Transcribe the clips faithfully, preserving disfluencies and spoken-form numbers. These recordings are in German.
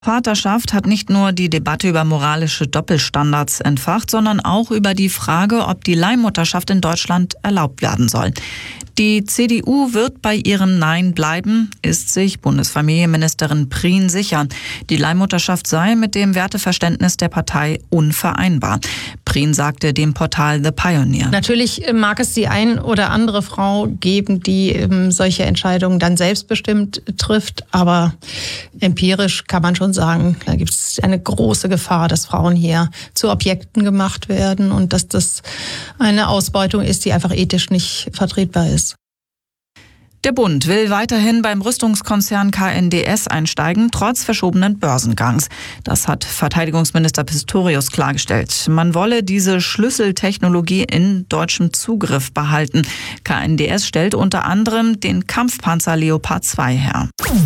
Vaterschaft hat nicht nur die Debatte über moralische Doppelstandards entfacht, sondern auch über die Frage, ob die Leihmutterschaft in Deutschland erlaubt werden soll. Die C D U wird bei ihrem Nein bleiben, ist sich Bundesfamilienministerin Prien sicher. Die Leihmutterschaft sei mit dem Werteverständnis der Partei unvereinbar. Prien sagte dem Portal The Pioneer. Natürlich mag es die ein oder andere Frau geben, die ähm, solche Entscheidungen dann selbstbestimmt trifft, aber empirisch kann man schon sagen, da gibt es eine große Gefahr, dass Frauen hier zu Objekten gemacht werden und dass das eine Ausbeutung ist, die einfach ethisch nicht vertretbar ist. Der Bund will weiterhin beim Rüstungskonzern K N D S einsteigen, trotz verschobenen Börsengangs. Das hat Verteidigungsminister Pistorius klargestellt. Man wolle diese Schlüsseltechnologie in deutschem Zugriff behalten. K N D S stellt unter anderem den Kampfpanzer Leopard zwei her.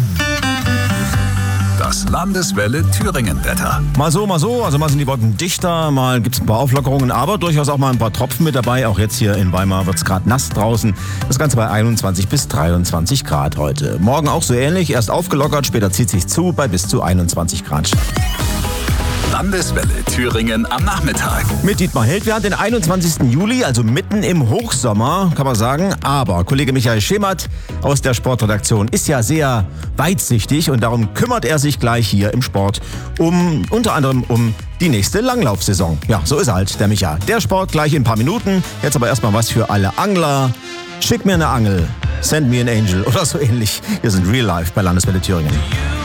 Das Landeswelle Thüringen-Wetter. Mal so, mal so. Also mal sind die Wolken dichter, mal gibt es ein paar Auflockerungen, aber durchaus auch mal ein paar Tropfen mit dabei. Auch jetzt hier in Weimar wird es gerade nass draußen. Das Ganze bei einundzwanzig bis dreiundzwanzig Grad heute. Morgen auch so ähnlich. Erst aufgelockert, später zieht sich zu bei bis zu einundzwanzig Grad. Landeswelle Thüringen am Nachmittag. Mit Dietmar Held. Wir haben den einundzwanzigsten Juli, also mitten im Hochsommer, kann man sagen. Aber Kollege Michael Schemert aus der Sportredaktion ist ja sehr weitsichtig und darum kümmert er sich gleich hier im Sport um unter anderem um die nächste Langlaufsaison. Ja, so ist er halt, der Micha. Der Sport gleich in ein paar Minuten. Jetzt aber erstmal was für alle Angler. Schick mir eine Angel, send me an angel oder so ähnlich. Wir sind Real Life bei Landeswelle Thüringen.